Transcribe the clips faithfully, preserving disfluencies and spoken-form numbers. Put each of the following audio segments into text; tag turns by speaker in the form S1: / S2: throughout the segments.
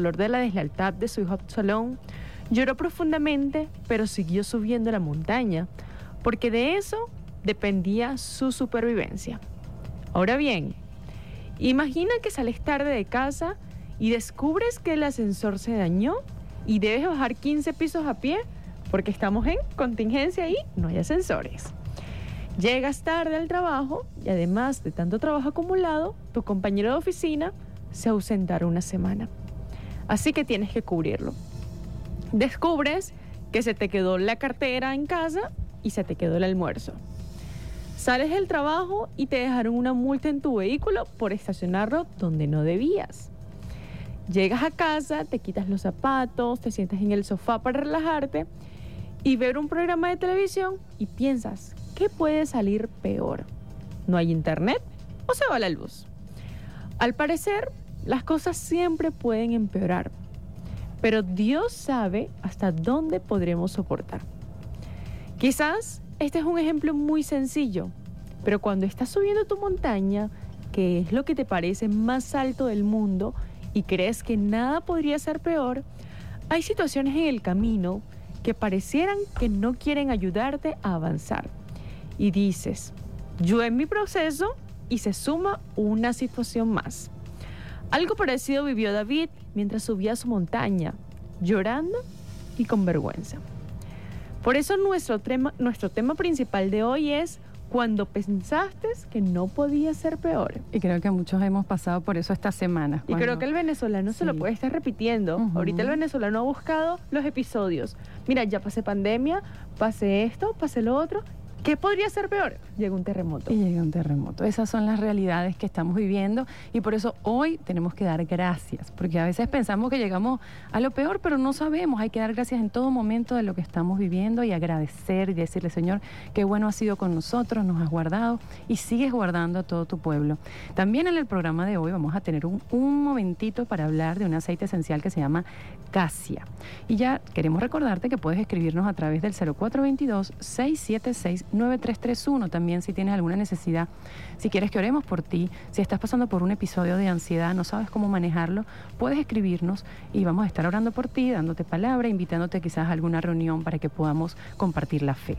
S1: dolor de la deslealtad de su hijo Absalón, lloró profundamente, pero siguió subiendo la montaña, porque de eso dependía su supervivencia. Ahora bien, imagina que sales tarde de casa y descubres que el ascensor se dañó y debes bajar quince pisos a pie porque estamos en contingencia y no hay ascensores. Llegas tarde al trabajo y además de tanto trabajo acumulado, tu compañero de oficina se ausentará una semana. Así que tienes que cubrirlo. Descubres que se te quedó la cartera en casa y se te quedó el almuerzo. Sales del trabajo y te dejaron una multa en tu vehículo por estacionarlo donde no debías. Llegas a casa, te quitas los zapatos, te sientas en el sofá para relajarte y ver un programa de televisión y piensas, ¿qué puede salir peor? ¿No hay internet o se va la luz? Al parecer, las cosas siempre pueden empeorar, pero Dios sabe hasta dónde podremos soportar. Quizás este es un ejemplo muy sencillo, pero cuando estás subiendo tu montaña, que es lo que te parece más alto del mundo y crees que nada podría ser peor, hay situaciones en el camino que parecieran que no quieren ayudarte a avanzar. Y dices, yo en mi proceso y se suma una situación más. Algo parecido vivió David mientras subía a su montaña, llorando y con vergüenza. Por eso nuestro tema, nuestro tema principal de hoy es cuando pensaste que no podía ser peor.
S2: Y creo que muchos hemos pasado por eso esta semana.
S1: Y creo que el venezolano sí se lo puede estar repitiendo. Uh-huh. Ahorita el venezolano ha buscado los episodios. Mira, ya pasé pandemia, pasé esto, pasé lo otro. ¿Qué podría ser peor? Llega un terremoto.
S2: Y llega un terremoto. Esas son las realidades que estamos viviendo y por eso hoy tenemos que dar gracias, porque a veces pensamos que llegamos a lo peor, pero no sabemos. Hay que dar gracias en todo momento de lo que estamos viviendo y agradecer y decirle, Señor, qué bueno has sido con nosotros, nos has guardado y sigues guardando a todo tu pueblo. También en el programa de hoy vamos a tener un, un momentito para hablar de un aceite esencial que se llama Casia. Y ya queremos recordarte que puedes escribirnos a través del cero cuatro dos dos, seis siete seis, nueve tres tres uno. También si tienes alguna necesidad, si quieres que oremos por ti, si estás pasando por un episodio de ansiedad, no sabes cómo manejarlo, puedes escribirnos y vamos a estar orando por ti, dándote palabra, invitándote quizás a alguna reunión para que podamos compartir la fe.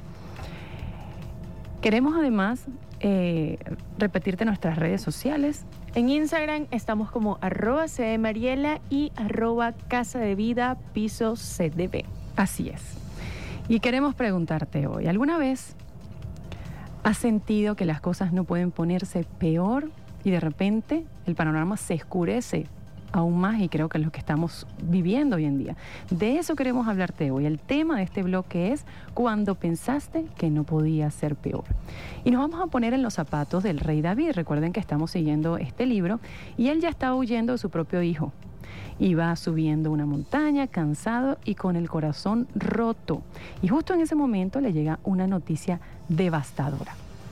S2: Queremos además eh, repetirte nuestras redes sociales.
S1: En Instagram estamos como arroba cdmariela y arroba casa de vida piso cdb.
S2: Así es. Y queremos preguntarte hoy, ¿alguna vez has sentido que las cosas no pueden ponerse peor y de repente el panorama se oscurece aún más? Y creo que es lo que estamos viviendo hoy en día. De eso queremos hablarte hoy. El tema de este bloque es cuando pensaste que no podía ser peor. Y nos vamos a poner en los zapatos del rey David. Recuerden que estamos siguiendo este libro y él ya estaba huyendo de su propio hijo. Iba subiendo una montaña, cansado y con el corazón roto. Y justo en ese momento le llega una noticia devastadora.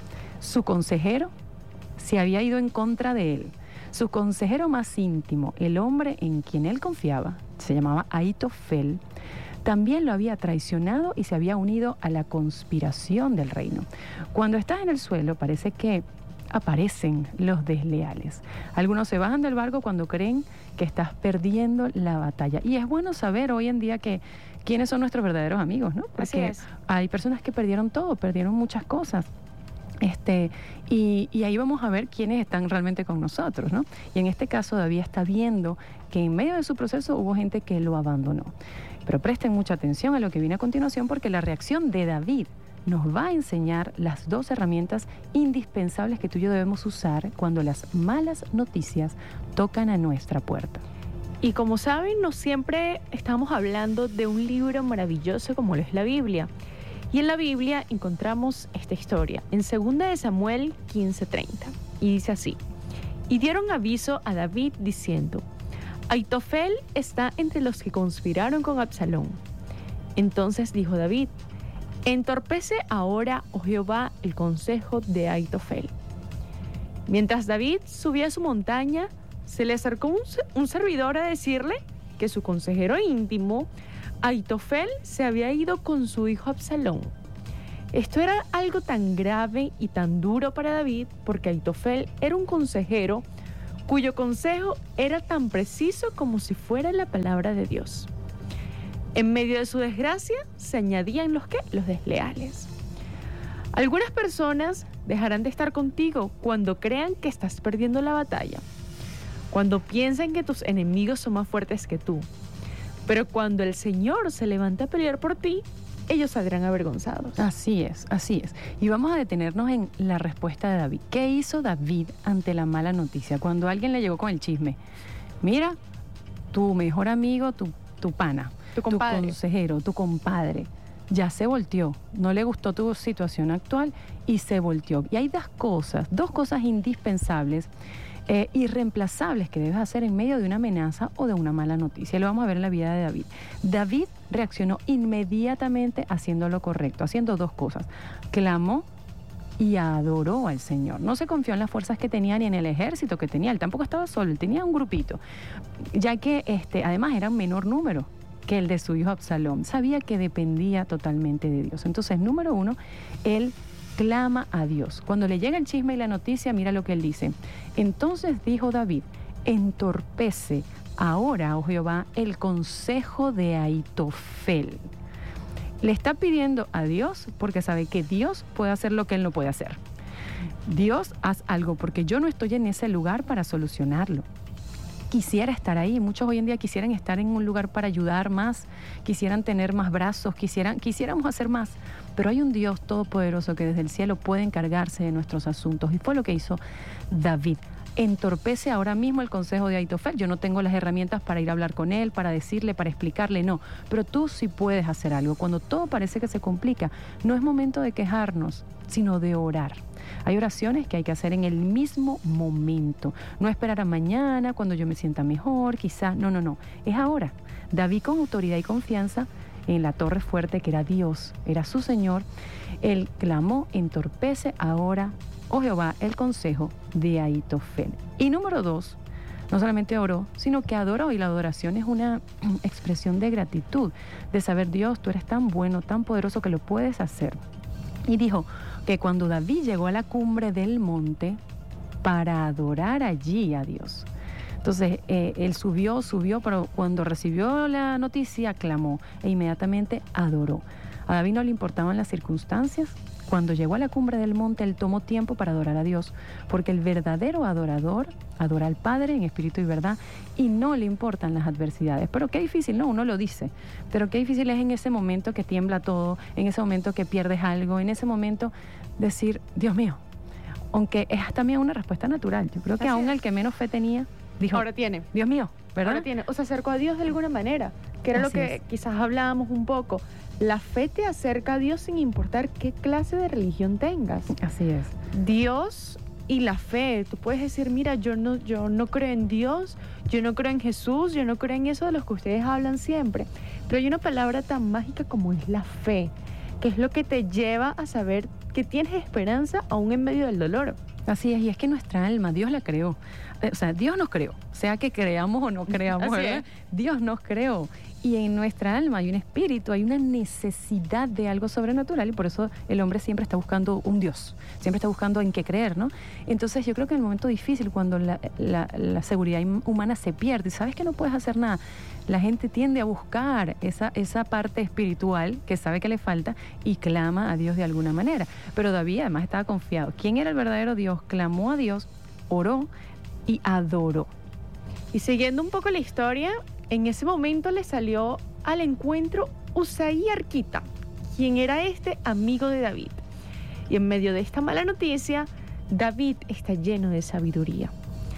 S2: Su consejero se había ido en contra de él. Su consejero más íntimo, el hombre en quien él confiaba, se llamaba Ahitofel, también lo había traicionado y se había unido a la conspiración del reino. Cuando estás en el suelo, parece que aparecen los desleales. Algunos se bajan del barco cuando creen que estás perdiendo la batalla. Y es bueno saber hoy en día que quiénes son nuestros verdaderos amigos, ¿no? Porque
S1: así es.
S2: Hay personas que perdieron todo, perdieron muchas cosas. Este, y, y ahí vamos a ver quiénes están realmente con nosotros, ¿no? Y en este caso David está viendo que en medio de su proceso hubo gente que lo abandonó. Pero presten mucha atención a lo que viene a continuación, porque la reacción de David nos va a enseñar las dos herramientas indispensables que tú y yo debemos usar cuando las malas noticias tocan a nuestra puerta.
S1: Y como saben, no siempre estamos hablando de un libro maravilloso como lo es la Biblia. Y en la Biblia encontramos esta historia, en segunda de Samuel quince treinta. Y dice así: y dieron aviso a David diciendo, Ahitofel está entre los que conspiraron con Absalón. Entonces dijo David, entorpece ahora, oh Jehová, el consejo de Ahitofel. Mientras David subía a su montaña, se le acercó un, un servidor a decirle que su consejero íntimo, Ahitofel, se había ido con su hijo Absalón. Esto era algo tan grave y tan duro para David porque Ahitofel era un consejero cuyo consejo era tan preciso como si fuera la palabra de Dios. En medio de su desgracia se añadían los ¿qué? Los desleales. Algunas personas dejarán de estar contigo cuando crean que estás perdiendo la batalla, cuando piensen que tus enemigos son más fuertes que tú. Pero cuando el Señor se levanta a pelear por ti, ellos saldrán avergonzados.
S2: Así es, así es. Y vamos a detenernos en la respuesta de David. ¿Qué hizo David ante la mala noticia? Cuando alguien le llegó con el chisme. Mira, tu mejor amigo, tu, tu pana,
S1: Tu compadre.
S2: tu consejero, tu compadre, ya se volteó. No le gustó tu situación actual y se volteó. Y hay dos cosas, dos cosas indispensables, eh, irreemplazables que debes hacer en medio de una amenaza o de una mala noticia. Lo vamos a ver en la vida de David. David reaccionó inmediatamente haciendo lo correcto, haciendo dos cosas. Clamó y adoró al Señor. No se confió en las fuerzas que tenía ni en el ejército que tenía. Él tampoco estaba solo, él tenía un grupito, ya que este, además era un menor número que el de su hijo Absalón. Sabía que dependía totalmente de Dios. Entonces, número uno, él clama a Dios. Cuando le llega el chisme y la noticia, mira lo que él dice. Entonces dijo David, entorpece ahora, oh Jehová, el consejo de Aitofel. Le está pidiendo a Dios porque sabe que Dios puede hacer lo que él no puede hacer. Dios, haz algo porque yo no estoy en ese lugar para solucionarlo. Quisiera estar ahí. Muchos hoy en día quisieran estar en un lugar para ayudar más, quisieran tener más brazos, quisieran, quisiéramos hacer más. Pero hay un Dios todopoderoso que desde el cielo puede encargarse de nuestros asuntos. Y fue lo que hizo David. Entorpece ahora mismo el consejo de Aitofel. Yo no tengo las herramientas para ir a hablar con él, para decirle, para explicarle, no. Pero tú sí puedes hacer algo. Cuando todo parece que se complica, no es momento de quejarnos, sino de orar. Hay oraciones que hay que hacer en el mismo momento. No esperar a mañana, cuando yo me sienta mejor, quizás. No, no, no. Es ahora. David, con autoridad y confianza en la torre fuerte que era Dios, era su Señor, él clamó, entorpece ahora, oh Jehová, el consejo de Aitofel. Y número dos, no solamente oró, sino que adoró. Y la adoración es una expresión de gratitud, de saber, Dios, tú eres tan bueno, tan poderoso que lo puedes hacer. Y dijo que cuando David llegó a la cumbre del monte para adorar allí a Dios. Entonces, eh, él subió, subió, pero cuando recibió la noticia, clamó e inmediatamente adoró. A David no le importaban las circunstancias. Cuando llegó a la cumbre del monte, él tomó tiempo para adorar a Dios, porque el verdadero adorador adora al Padre en espíritu y verdad, y no le importan las adversidades. Pero qué difícil, ¿no? Uno lo dice, pero qué difícil es en ese momento que tiembla todo, en ese momento que pierdes algo, en ese momento decir, Dios mío, aunque es también una respuesta natural. Yo creo que
S1: Así
S2: aún
S1: es.
S2: el que menos fe tenía, dijo,
S1: Ahora tiene.
S2: Dios mío, ¿verdad?
S1: Ahora tiene. O se acercó a Dios de alguna manera, que era
S2: Así
S1: lo que
S2: es.
S1: quizás hablábamos un poco. La fe te acerca a Dios sin importar qué clase de religión tengas.
S2: Así es.
S1: Dios y la fe. Tú puedes decir, mira, yo no, yo no creo en Dios, yo no creo en Jesús, yo no creo en eso de los que ustedes hablan siempre. Pero hay una palabra tan mágica como es la fe, que es lo que te lleva a saber que tienes esperanza aún en medio del dolor.
S2: Así es, y es que nuestra alma, Dios la creó. Eh, O sea, Dios nos creó, sea que creamos o no creamos,
S1: Así
S2: ¿verdad?
S1: es.
S2: Dios nos creó. Y en nuestra alma hay un espíritu, hay una necesidad de algo sobrenatural, y por eso el hombre siempre está buscando un Dios, siempre está buscando en qué creer, ¿no? Entonces yo creo que en el momento difícil, cuando la, la, la seguridad humana se pierde, sabes que no puedes hacer nada, la gente tiende a buscar esa, esa parte espiritual que sabe que le falta y clama a Dios de alguna manera. Pero David además estaba confiado. ¿Quién era el verdadero Dios? Clamó a Dios, oró y adoró.
S1: Y siguiendo un poco la historia, en ese momento le salió al encuentro Usaí Arquita, quien era este amigo de David. Y en medio de esta mala noticia, David está lleno de sabiduría.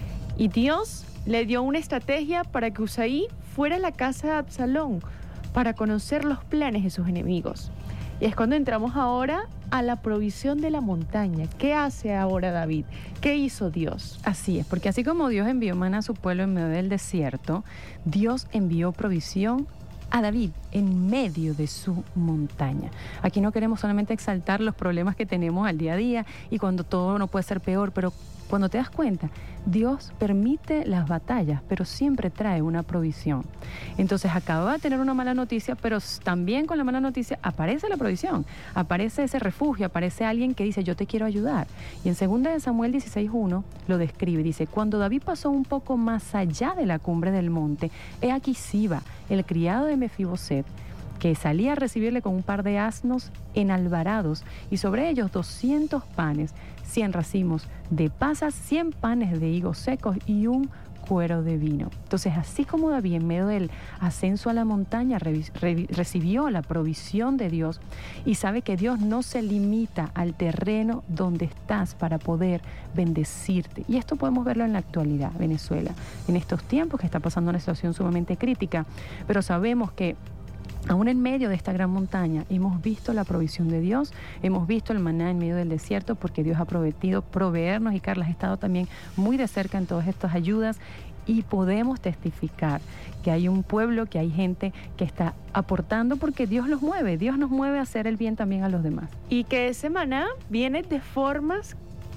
S1: Y Dios le dio una estrategia para que Usaí fuera a la casa de Absalón para conocer los planes de sus enemigos. Y es cuando entramos ahora a la provisión de la montaña. ¿Qué hace ahora David? ¿Qué hizo Dios?
S2: Así es, porque así como Dios envió maná a su pueblo en medio del desierto, Dios envió provisión a David en medio de su montaña. Aquí no queremos solamente exaltar los problemas que tenemos al día a día y cuando todo no puede ser peor, pero cuando te das cuenta, Dios permite las batallas, pero siempre trae una provisión. Entonces acaba de tener una mala noticia, pero también con la mala noticia aparece la provisión, aparece ese refugio, aparece alguien que dice, yo te quiero ayudar. Y en segunda de Samuel dieciséis uno lo describe, dice, cuando David pasó un poco más allá de la cumbre del monte, he aquí Siba, el criado de Mefiboset, que salía a recibirle con un par de asnos enalbarados y sobre ellos doscientos panes, cien racimos de pasas, cien panes de higos secos y un cuero de vino. Entonces, así como David en medio del ascenso a la montaña re, re, recibió la provisión de Dios y sabe que Dios no se limita al terreno donde estás para poder bendecirte. Y esto podemos verlo en la actualidad, Venezuela, en estos tiempos que está pasando una situación sumamente crítica, pero sabemos que aún en medio de esta gran montaña hemos visto la provisión de Dios, hemos visto el maná en medio del desierto porque Dios ha prometido proveernos y Carla ha estado también muy de cerca en todas estas ayudas y podemos testificar que hay un pueblo, que hay gente que está aportando porque Dios los mueve, Dios nos mueve a hacer el bien también a los demás.
S1: Y que ese maná viene de formas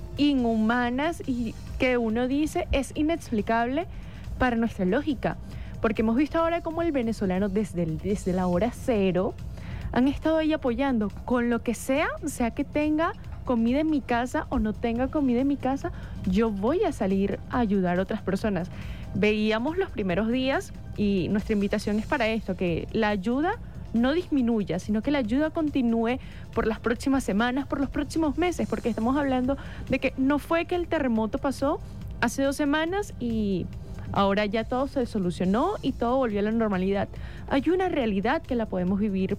S1: inhumanas y que uno dice es inexplicable para nuestra lógica. Porque hemos visto ahora cómo el venezolano desde, el, desde la hora cero han estado ahí apoyando con lo que sea, sea que tenga comida en mi casa o no tenga comida en mi casa, yo voy a salir a ayudar a otras personas. Veíamos los primeros días y nuestra invitación es para esto, que la ayuda no disminuya, sino que la ayuda continúe por las próximas semanas, por los próximos meses, porque estamos hablando de que no fue que el terremoto pasó hace dos semanas y ahora ya todo se solucionó y todo volvió a la normalidad. Hay una realidad que la podemos vivir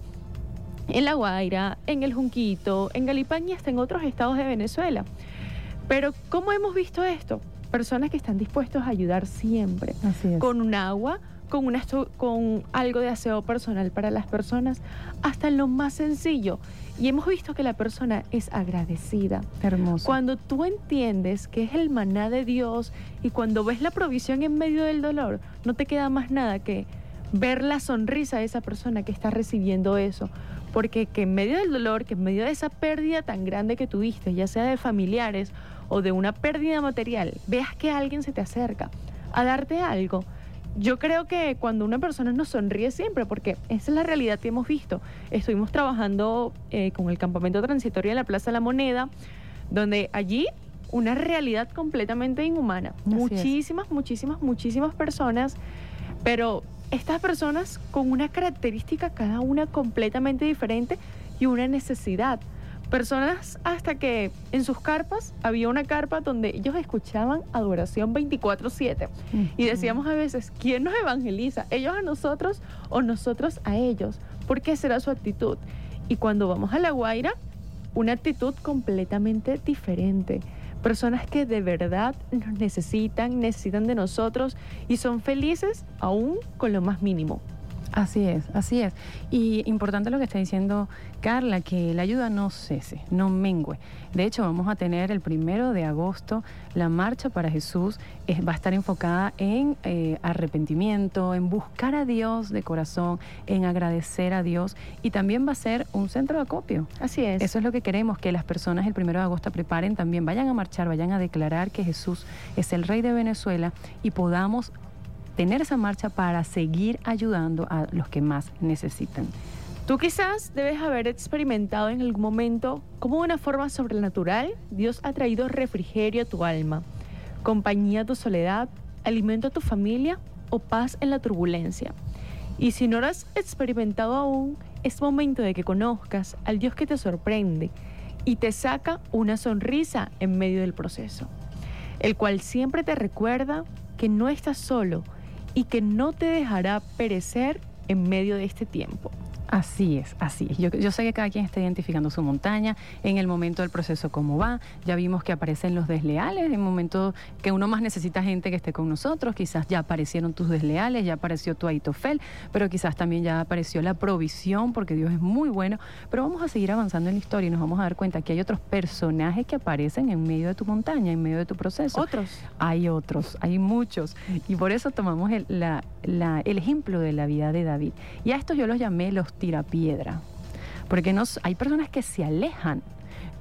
S1: en La Guaira, en El Junquito, en Galipán y hasta en otros estados de Venezuela. Pero ¿cómo hemos visto esto? Personas que están dispuestos a ayudar siempre.
S2: Así es.
S1: Con un agua, con, una, con algo de aseo personal para las personas, hasta en lo más sencillo. Y hemos visto que la persona es agradecida.
S2: Hermoso.
S1: Cuando tú entiendes que es el maná de Dios y cuando ves la provisión en medio del dolor, no te queda más nada que ver la sonrisa de esa persona que está recibiendo eso. Porque que en medio del dolor, que en medio de esa pérdida tan grande que tuviste, ya sea de familiares o de una pérdida material, veas que alguien se te acerca a darte algo. Yo creo que cuando una persona nos sonríe siempre, porque esa es la realidad que hemos visto. Estuvimos trabajando eh, con el campamento transitorio en la Plaza de la Moneda, donde allí una realidad completamente inhumana.
S2: Así
S1: muchísimas,
S2: es.
S1: muchísimas, muchísimas personas, pero estas personas con una característica cada una completamente diferente y una necesidad. Personas hasta que en sus carpas había una carpa donde ellos escuchaban adoración veinticuatro siete. Uh-huh. Y decíamos a veces, ¿quién nos evangeliza? ¿Ellos a nosotros o nosotros a ellos? ¿Por qué será su actitud? Y cuando vamos a La Guaira, una actitud completamente diferente. Personas que de verdad nos necesitan, necesitan de nosotros y son felices aún con lo más mínimo.
S2: Así es, así es. Y importante lo que está diciendo Carla, que la ayuda no cese, no mengue. De hecho, vamos a tener el primero de agosto la Marcha para Jesús. Es, va a estar enfocada en eh, arrepentimiento, en buscar a Dios de corazón, en agradecer a Dios. Y también va a ser un centro de acopio.
S1: Así es.
S2: Eso es lo que queremos, que las personas el primero de agosto preparen también, vayan a marchar, vayan a declarar que Jesús es el Rey de Venezuela y podamos tener esa marcha para seguir ayudando a los que más necesitan.
S1: Tú quizás debes haber experimentado en algún momento cómo de una forma sobrenatural Dios ha traído refrigerio a tu alma, compañía a tu soledad, alimento a tu familia o paz en la turbulencia. Y si no lo has experimentado aún, es momento de que conozcas al Dios que te sorprende y te saca una sonrisa en medio del proceso, el cual siempre te recuerda que no estás solo y que no te dejará perecer en medio de este tiempo.
S2: Así es, así es. Yo, yo sé que cada quien está identificando su montaña, en el momento del proceso cómo va. Ya vimos que aparecen los desleales, en el momento que uno más necesita gente que esté con nosotros. Quizás ya aparecieron tus desleales, ya apareció tu Aitofel, pero quizás también ya apareció la provisión, porque Dios es muy bueno. Pero vamos a seguir avanzando en la historia y nos vamos a dar cuenta que hay otros personajes que aparecen en medio de tu montaña, en medio de tu proceso.
S1: ¿Otros?
S2: Hay otros, hay muchos. Y por eso tomamos el, la, la, el ejemplo de la vida de David. Y a estos yo los llamé los tirapiedra, porque nos, hay personas que se alejan,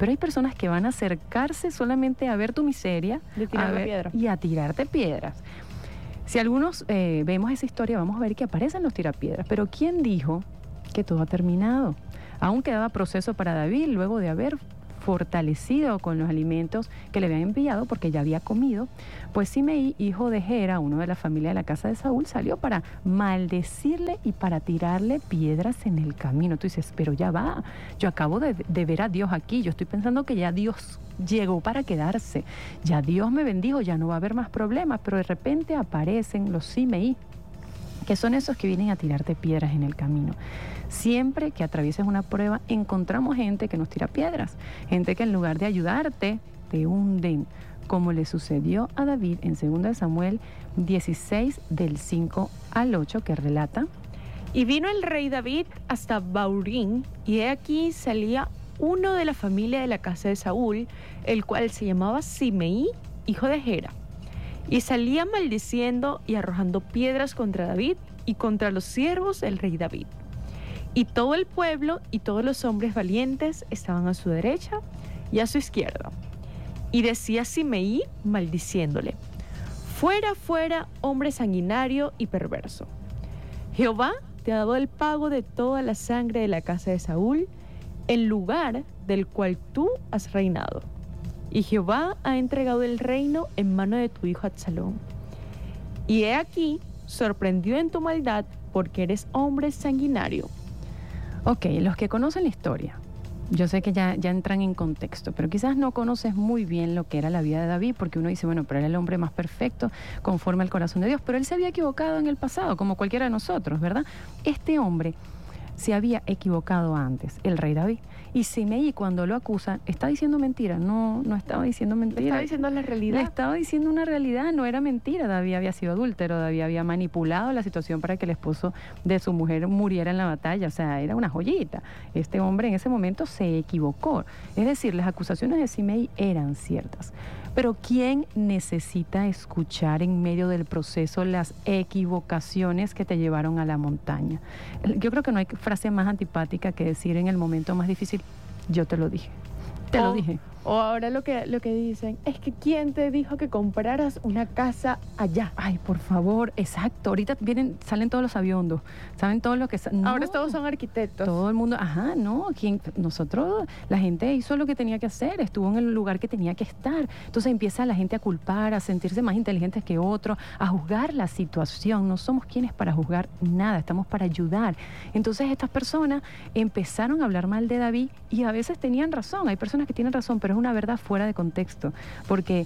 S2: Pero hay personas que van a acercarse solamente a ver tu miseria
S1: De tirar
S2: a
S1: la
S2: ver-
S1: piedra.
S2: y a tirarte piedras. Si algunos eh, vemos esa historia, vamos a ver que aparecen los tirapiedras. Pero ¿quién dijo que todo ha terminado? Aún quedaba proceso para David luego de haber fortalecido con los alimentos que le habían enviado porque ya había comido, pues Simeí, hijo de Gera, uno de la familia de la casa de Saúl, salió para maldecirle y para tirarle piedras en el camino. Tú dices, pero ya va, yo acabo de, de ver a Dios aquí, yo estoy pensando que ya Dios llegó para quedarse, ya Dios me bendijo, ya no va a haber más problemas, pero de repente aparecen los Simeí, que son esos que vienen a tirarte piedras en el camino. Siempre que atravieses una prueba, encontramos gente que nos tira piedras, gente que en lugar de ayudarte, te hunden, como le sucedió a David en segunda de Samuel dieciséis, del cinco al ocho, que relata:
S1: Y vino el rey David hasta Baurín, y he aquí salía uno de la familia de la casa de Saúl, el cual se llamaba Simeí, hijo de Gera. Y salía maldiciendo y arrojando piedras contra David y contra los siervos del rey David. Y todo el pueblo y todos los hombres valientes estaban a su derecha y a su izquierda. Y decía Simeí maldiciéndole: Fuera, fuera, hombre sanguinario y perverso. Jehová te ha dado el pago de toda la sangre de la casa de Saúl, en lugar del cual tú has reinado. Y Jehová ha entregado el reino en mano de tu hijo Absalón. Y he aquí, sorprendido en tu maldad, porque eres hombre sanguinario.
S2: ok, los que conocen la historia, yo sé que ya, ya entran en contexto, pero quizás no conoces muy bien lo que era la vida de David, porque uno dice, bueno, pero era el hombre más perfecto, conforme al corazón de Dios, pero él se había equivocado en el pasado, como cualquiera de nosotros, ¿verdad? Este hombre se había equivocado antes, el rey David. Y Simeí, cuando lo acusan, está diciendo mentira. No, no estaba diciendo mentira.
S1: Le estaba diciendo la
S2: Le
S1: realidad.
S2: estaba diciendo una realidad, no era mentira. David había sido adúltero, David había manipulado la situación para que el esposo de su mujer muriera en la batalla. O sea, era una joyita. Este hombre en ese momento se equivocó. Es decir, las acusaciones de Simeí eran ciertas. Pero ¿quién necesita escuchar en medio del proceso las equivocaciones que te llevaron a la montaña? Yo creo que no hay frase más antipática que decir en el momento más difícil, yo te lo dije. Te lo
S1: O-
S2: dije.
S1: O ahora lo que, lo que dicen es que ¿quién te dijo que compraras una casa allá?
S2: Ay, por favor, exacto. Ahorita vienen, salen todos los aviondos, saben todos los que... sa- No,
S1: Ahora todos son arquitectos.
S2: todo el mundo, ajá, no, ¿quién? Nosotros, la gente hizo lo que tenía que hacer, estuvo en el lugar que tenía que estar. Entonces empieza la gente a culpar, a sentirse más inteligentes que otros, a juzgar la situación. No somos quienes para juzgar nada, estamos para ayudar. Entonces estas personas empezaron a hablar mal de David y a veces tenían razón. Hay personas que tienen razón, pero es una verdad fuera de contexto, porque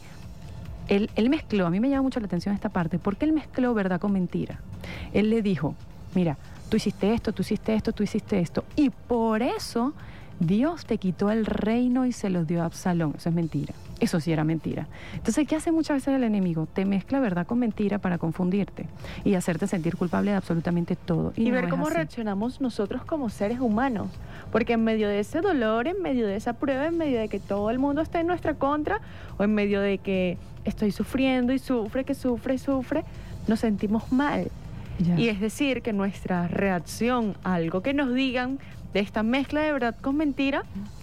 S2: él, él mezcló, a mí me llama mucho la atención esta parte, porque él mezcló verdad con mentira. Él le dijo, mira, tú hiciste esto, tú hiciste esto, tú hiciste esto, y por eso Dios te quitó el reino y se los dio a Absalón. Eso es mentira. Eso sí era mentira. Entonces, ¿qué hace muchas veces el enemigo? Te mezcla verdad con mentira para confundirte y hacerte sentir culpable de absolutamente todo.
S1: Y,
S2: no
S1: ver
S2: es
S1: cómo
S2: así.
S1: reaccionamos nosotros como seres humanos. Porque en medio de ese dolor, en medio de esa prueba, en medio de que todo el mundo está en nuestra contra, o en medio de que estoy sufriendo y sufre, que sufre y sufre, nos sentimos mal.
S2: Ya.
S1: Y es decir, que nuestra reacción a algo que nos digan de esta mezcla de verdad con mentira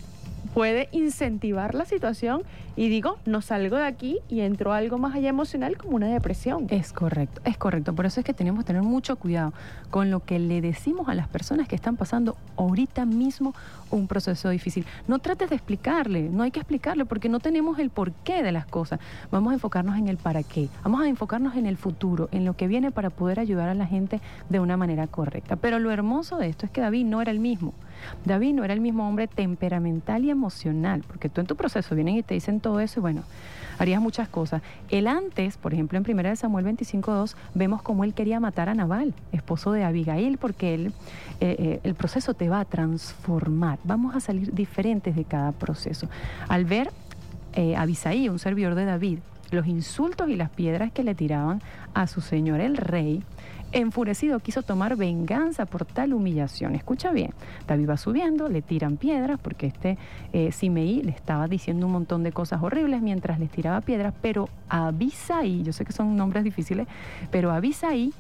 S1: puede incentivar la situación y digo, no salgo de aquí y entro a algo más allá emocional como una depresión.
S2: Es correcto, es correcto. Por eso es que tenemos que tener mucho cuidado con lo que le decimos a las personas que están pasando ahorita mismo un proceso difícil. No trates de explicarle, no hay que explicarle porque no tenemos el porqué de las cosas. Vamos a enfocarnos en el para qué, vamos a enfocarnos en el futuro, en lo que viene para poder ayudar a la gente de una manera correcta. Pero lo hermoso de esto es que David no era el mismo. David no era el mismo hombre temperamental y emocional, porque tú en tu proceso vienen y te dicen todo eso y bueno, harías muchas cosas. Él antes, por ejemplo, en primera de Samuel veinticinco dos, vemos cómo él quería matar a Nabal, esposo de Abigail, porque él, eh, eh, el proceso te va a transformar. Vamos a salir diferentes de cada proceso. Al ver eh, a Abisaí, un servidor de David, los insultos y las piedras que le tiraban a su señor el rey, enfurecido quiso tomar venganza por tal humillación. Escucha bien, David va subiendo, le tiran piedras porque este eh, Simeí le estaba diciendo un montón de cosas horribles mientras les tiraba piedras, pero Abisaí, yo sé que son nombres difíciles, pero Abisaí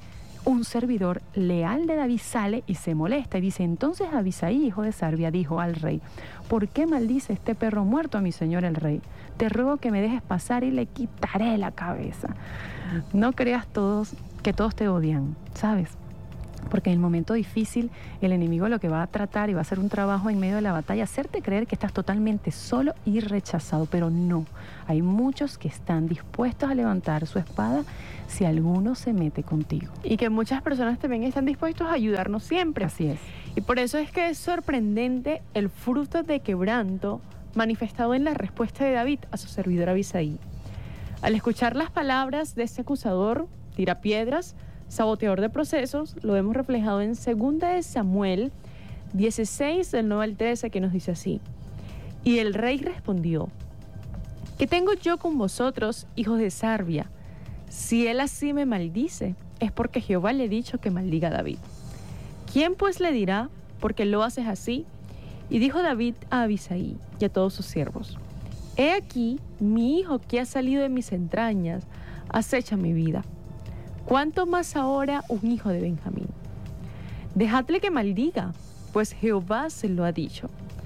S2: Un servidor leal de David sale y se molesta y dice: entonces Abisai, hijo de Sarbia, dijo al rey: ¿por qué maldice este perro muerto a mi señor el rey? Te ruego que me dejes pasar y le quitaré la cabeza. No creas todos que todos te odian, ¿sabes? Porque en el momento difícil el enemigo lo que va a tratar y va a hacer un trabajo en medio de la batalla, hacerte creer que estás totalmente solo y rechazado, pero no. Hay muchos que están dispuestos a levantar su espada si alguno se mete contigo.
S1: Y que muchas personas también están dispuestos a ayudarnos siempre.
S2: Así es.
S1: Y por eso es que es sorprendente el fruto de quebranto manifestado en la respuesta de David a su servidor Abisai. Al escuchar las palabras de este acusador, tirapiedras, saboteador de procesos, lo vemos reflejado en segunda de Samuel dieciséis, del nueve al trece, que nos dice así: y el rey respondió: ¿qué tengo yo con vosotros, hijos de Sarbia? Si él así me maldice, es porque Jehová le ha dicho que maldiga a David. ¿Quién pues le dirá, por qué lo haces así? Y dijo David a Abisai y a todos sus siervos: he aquí, mi hijo que ha salido de mis entrañas acecha mi vida. ¿Cuánto más ahora un hijo de Benjamín? Dejadle que maldiga, pues Jehová se lo ha dicho.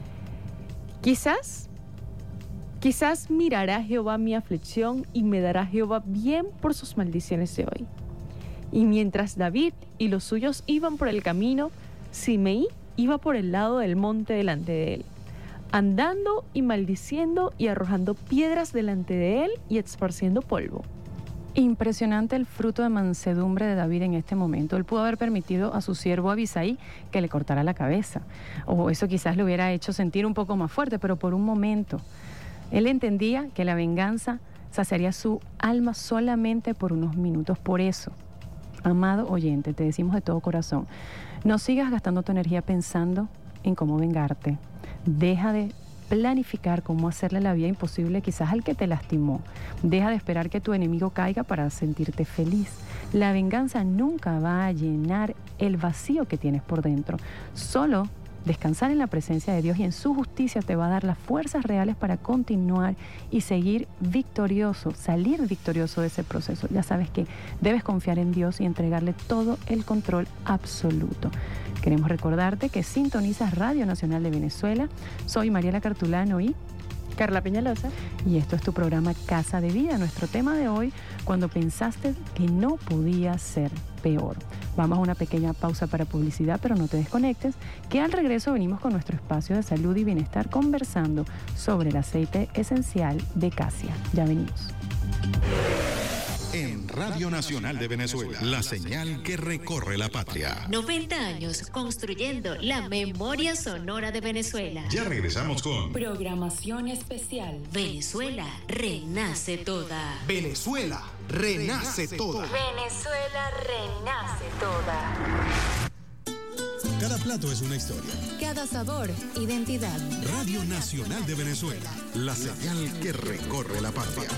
S1: Quizás, quizás mirará Jehová mi aflicción y me dará Jehová bien por sus maldiciones de hoy. Y mientras David y los suyos iban por el camino, Simei iba por el lado del monte delante de él, andando y maldiciendo y arrojando piedras delante de él y esparciendo polvo.
S2: Impresionante el fruto de mansedumbre de David en este momento. Él pudo haber permitido a su siervo Abisai que le cortara la cabeza, o eso quizás le hubiera hecho sentir un poco más fuerte, pero por un momento. Él entendía que la venganza saciaría su alma solamente por unos minutos. Por eso, amado oyente, te decimos de todo corazón, no sigas gastando tu energía pensando en cómo vengarte. Deja de planificar cómo hacerle la vida imposible quizás al que te lastimó. Deja de esperar que tu enemigo caiga para sentirte feliz. La venganza nunca va a llenar el vacío que tienes por dentro. Solo descansar en la presencia de Dios y en su justicia te va a dar las fuerzas reales para continuar y seguir victorioso, salir victorioso de ese proceso. Ya sabes que debes confiar en Dios y entregarle todo el control absoluto. Queremos recordarte que sintonizas Radio Nacional de Venezuela. Soy Mariela Cartulano y
S1: Carla Peñalosa.
S2: Y esto es tu programa Casa de Vida. Nuestro tema de hoy: cuando pensaste que no podía ser peor. Vamos a una pequeña pausa para publicidad, pero no te desconectes, que al regreso venimos con nuestro espacio de salud y bienestar conversando sobre el aceite esencial de casia. Ya venimos.
S3: En Radio Nacional de Venezuela, la señal que recorre la patria.
S4: noventa años construyendo la memoria sonora de Venezuela.
S3: Ya regresamos con
S4: programación especial. Venezuela renace toda.
S5: Venezuela renace toda.
S4: Venezuela renace toda.
S3: Cada plato es una historia.
S4: Cada sabor, identidad.
S3: Radio Nacional de Venezuela, la señal que recorre la patria.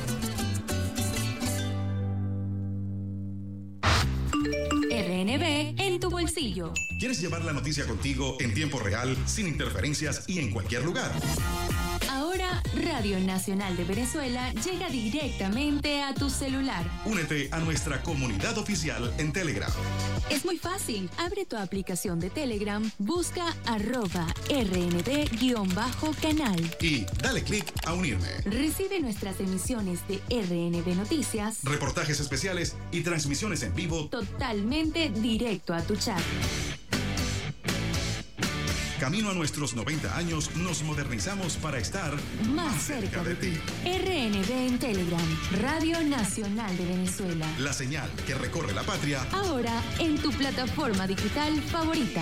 S4: R N B en tu bolsillo.
S3: ¿Quieres llevar la noticia contigo en tiempo real, sin interferencias y en cualquier lugar?
S4: Ahora, Radio Nacional de Venezuela llega directamente a tu celular.
S3: Únete a nuestra comunidad oficial en Telegram.
S4: Es muy fácil. Abre tu aplicación de Telegram, busca arroba rnb-canal.
S3: Y dale clic a unirme.
S4: Recibe nuestras emisiones de R N B Noticias,
S3: reportajes especiales y transmisiones en vivo
S4: totalmente directo a tu chat.
S3: Camino a nuestros noventa años, nos modernizamos para estar
S4: más, más cerca, cerca de ti. R N B en Telegram, Radio Nacional de Venezuela.
S3: La señal que recorre la patria.
S4: Ahora en tu plataforma digital favorita.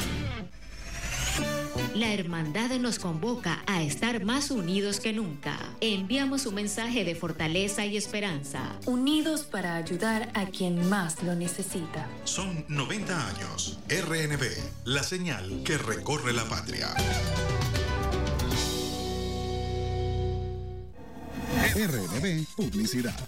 S4: La hermandad nos convoca a estar más unidos que nunca. Enviamos un mensaje de fortaleza y esperanza. Unidos para ayudar a quien más lo necesita.
S3: Son noventa años. R N B, la señal que recorre la patria. R N B Publicidad.